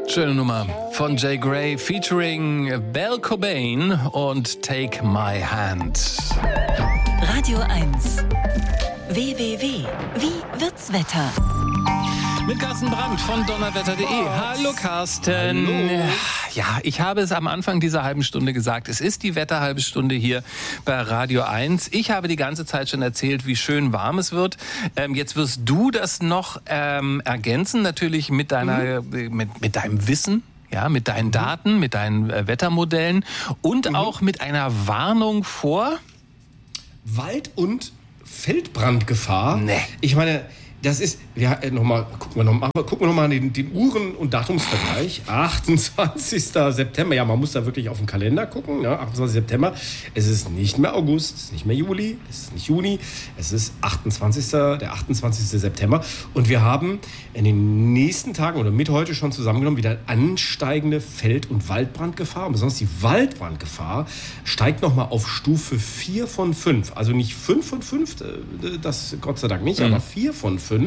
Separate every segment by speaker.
Speaker 1: Schöne Nummer von Jay Gray featuring Belle Cobain und Take My Hand.
Speaker 2: Radio 1. www. Wie wird's Wetter?
Speaker 1: Mit Carsten Brandt von donnerwetter.de. Hallo Carsten.
Speaker 3: Hallo.
Speaker 1: Ja, ich habe es am Anfang dieser halben Stunde gesagt. Es ist die Wetterhalbe Stunde hier bei Radio 1. Ich habe die ganze Zeit schon erzählt, wie schön warm es wird. Jetzt wirst du das noch ergänzen, natürlich mit deiner, mit deinem Wissen. Ja, mit deinen Daten, mit deinen Wettermodellen und auch mit einer Warnung vor
Speaker 3: Wald- und Feldbrandgefahr.
Speaker 1: Nee.
Speaker 3: Ich meine, das ist, gucken wir noch mal den Uhren- und Datumsvergleich. 28. September, ja, man muss da wirklich auf den Kalender gucken, ne? 28. September, es ist nicht mehr August, es ist nicht mehr Juli, es ist nicht Juni, es ist der 28. September. Und wir haben in den nächsten Tagen oder mit heute schon zusammengenommen wieder ansteigende Feld- und Waldbrandgefahr. Und besonders die Waldbrandgefahr steigt nochmal auf Stufe 4 von 5. Also nicht 5 von 5, das Gott sei Dank nicht, aber 4 von 5.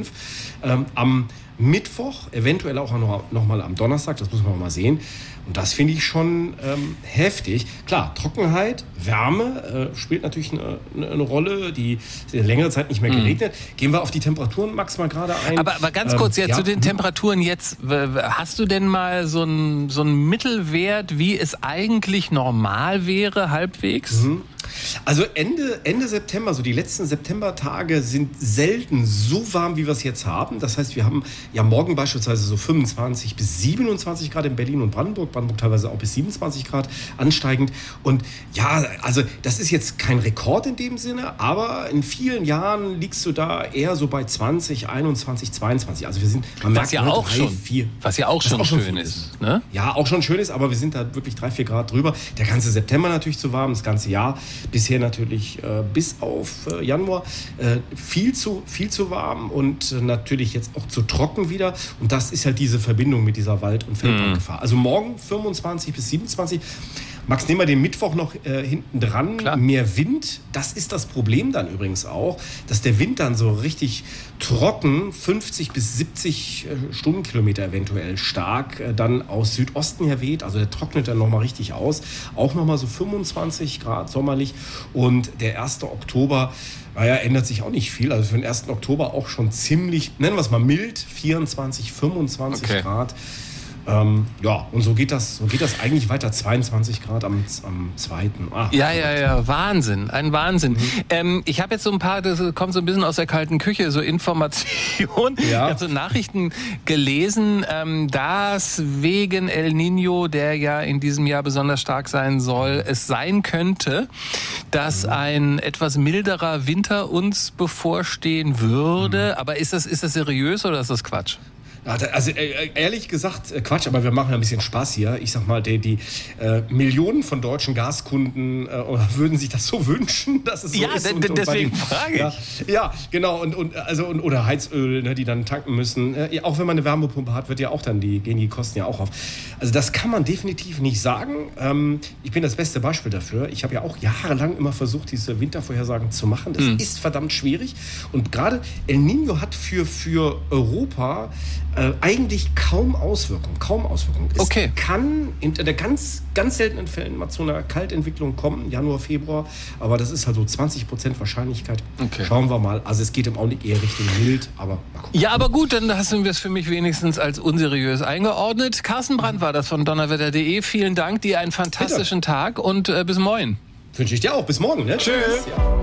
Speaker 3: Am Mittwoch, eventuell auch noch mal am Donnerstag, das muss man mal sehen. Und das finde ich schon heftig. Klar, Trockenheit, Wärme spielt natürlich eine Rolle, die längere Zeit nicht mehr geregnet. Gehen wir auf die Temperaturen, Max, mal gerade ein.
Speaker 1: Aber ganz kurz, zu den Temperaturen jetzt. Hast du denn mal so einen Mittelwert, wie es eigentlich normal wäre, halbwegs?
Speaker 3: Also Ende September, so die letzten Septembertage sind selten so warm, wie wir es jetzt haben. Das heißt, wir haben ja morgen beispielsweise so 25 bis 27 Grad in Berlin und Brandenburg teilweise auch bis 27 Grad ansteigend. Und ja, also das ist jetzt kein Rekord in dem Sinne, aber in vielen Jahren liegst du da eher so bei 20, 21, 22. Also wir sind, man merkt,
Speaker 1: was ja auch schon schön ist, ne? Ja,
Speaker 3: auch schon schön ist, aber wir sind da wirklich 3, 4 Grad drüber. Der ganze September natürlich zu warm, das ganze Jahr. Bisher natürlich bis auf Januar viel zu warm und natürlich jetzt auch zu trocken wieder. Und das ist halt diese Verbindung mit dieser Wald- und Feldbrandgefahr. Also morgen 25 bis 27. Max, nehmen wir den Mittwoch noch hinten dran.
Speaker 1: Klar.
Speaker 3: Mehr Wind, das ist das Problem dann übrigens auch, dass der Wind dann so richtig trocken, 50 bis 70 Stundenkilometer eventuell stark, dann aus Südosten her weht. Also der trocknet dann nochmal richtig aus. Auch nochmal so 25 Grad sommerlich. Und der 1. Oktober, naja, ändert sich auch nicht viel. Also für den 1. Oktober auch schon ziemlich, nennen wir es mal mild, 24, 25 Grad. Ja, und so geht das eigentlich weiter. 22 Grad am 2.
Speaker 1: Ja, Wahnsinn, ein Wahnsinn. Ich habe jetzt so ein paar, das kommt so ein bisschen aus der kalten Küche, so Informationen. Ja. Ich habe so Nachrichten gelesen, dass wegen El Niño, der ja in diesem Jahr besonders stark sein soll, es sein könnte, dass ein etwas milderer Winter uns bevorstehen würde. Aber ist das seriös oder ist das Quatsch?
Speaker 3: Also ehrlich gesagt, Quatsch, aber wir machen ein bisschen Spaß hier. Ich sag mal, die Millionen von deutschen Gaskunden würden sich das so wünschen, dass es so ist.
Speaker 1: Ja, deswegen frage ich.
Speaker 3: Ja, genau. Oder Heizöl, ne, die dann tanken müssen. Auch wenn man eine Wärmepumpe hat, gehen die Kosten ja auch auf. Also das kann man definitiv nicht sagen. Ich bin das beste Beispiel dafür. Ich habe ja auch jahrelang immer versucht, diese Wintervorhersagen zu machen. Das ist verdammt schwierig. Und gerade El Niño hat für Europa eigentlich kaum Auswirkungen. Es kann in der ganz, ganz seltenen Fällen mal zu einer Kaltentwicklung kommen, Januar, Februar, aber das ist halt so 20% Wahrscheinlichkeit. Okay. Schauen wir mal. Also es geht im Augenblick eher Richtung mild, aber mal gucken.
Speaker 1: Ja, aber gut, dann hast du es für mich wenigstens als unseriös eingeordnet. Carsten Brandt war das von donnerwetter.de. Vielen Dank, dir einen fantastischen Tag und bis morgen.
Speaker 3: Wünsche ich dir auch. Bis morgen. Ne? Tschüss. Ja.